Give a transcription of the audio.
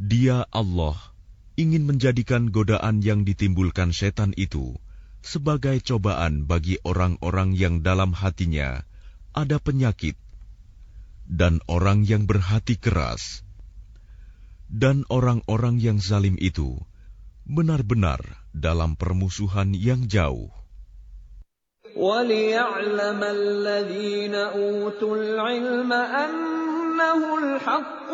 Dia Allah ingin menjadikan godaan yang ditimbulkan setan itu sebagai cobaan bagi orang-orang yang dalam hatinya ada penyakit dan orang yang berhati keras. Dan orang-orang yang zalim itu benar-benar dalam permusuhan yang jauh. وَلِيَعْلَمَ الَّذِينَ أُوتُوا الْعِلْمَ أَنَّهُ الْحَقُّ